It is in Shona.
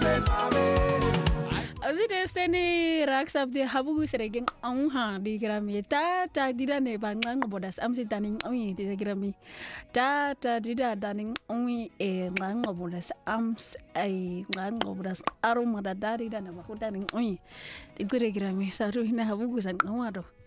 Azide seni raksab de habugu seregen auha di grami ta dida ne bangang bodas am sitaning oi di grami ta dida daning oi ngang bodas ams ai ngang bodas arum da dida na bakudaning oi di grami saru hina habugu sang awado